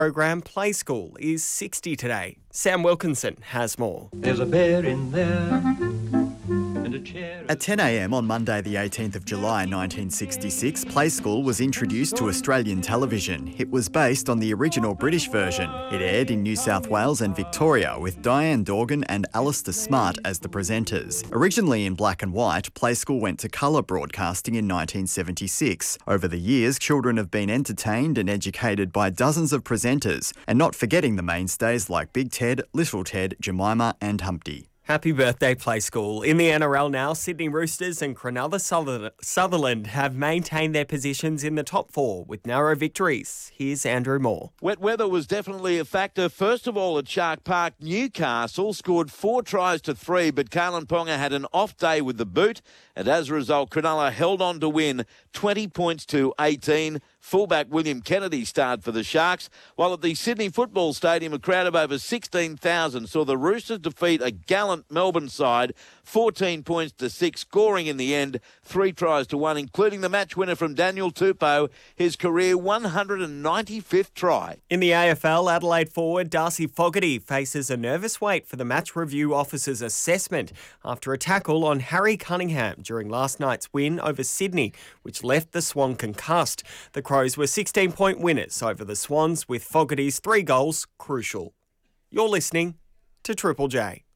Program Play School is 60 today. Sam Wilkinson has more. There's a bear in there and a chair. At 10 a.m. on Monday the 18th of July 1966, Play School was introduced to Australian television. It was based on the original British version. It aired in New South Wales and Victoria with Diane Dorgan and Alistair Smart as the presenters. Originally in black and white, Play School went to colour broadcasting in 1976. Over the years, children have been entertained and educated by dozens of presenters, and not forgetting the mainstays like Big Ted, Little Ted, Jemima and Humpty. Happy birthday, Play School. In the NRL now, Sydney Roosters and Cronulla Sutherland have maintained their positions in the top four with narrow victories. Here's Andrew Moore. Wet weather was definitely a factor. First of all, at Shark Park, Newcastle scored 4 tries to 3, but Kalen Ponga had an off day with the boot, and as a result, Cronulla held on to win 20 points to 18. Fullback William Kennedy starred for the Sharks, while at the Sydney Football Stadium, a crowd of over 16,000 saw the Roosters defeat a gallant Melbourne side 14 points to 6, scoring in the end 3 tries to 1, including the match winner from Daniel Tupou, his career 195th try. In the AFL, Adelaide forward Darcy Fogarty faces a nervous wait for the match review officer's assessment after a tackle on Harry Cunningham during last night's win over Sydney, which left the Swan concussed. The Crows were 16-point winners over the Swans, with Fogarty's 3 goals crucial. You're listening to Triple J.